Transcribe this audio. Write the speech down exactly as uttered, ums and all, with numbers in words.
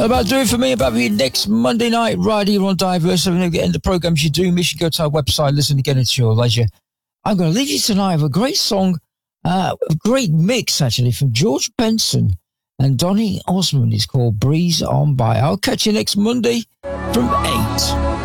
About do it for me. About you next Monday night, right here on Diverse. So when you get in the programs you do, miss you go to our website, listen again at your leisure. I'm going to leave you tonight with a great song, uh, a great mix actually from George Benson and Donny Osmond. It's called Breeze On By. I'll catch you next Monday from eight.